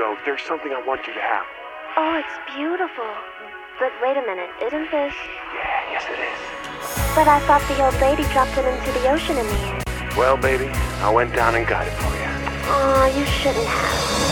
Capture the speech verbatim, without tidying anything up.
know, there's something I want you to have. Oh, it's beautiful. But wait a minute, isn't this... Yeah, yes it is. But I thought the old lady dropped it into the ocean in the air. Well, baby, I went down and got it for you. Aw, you shouldn't have.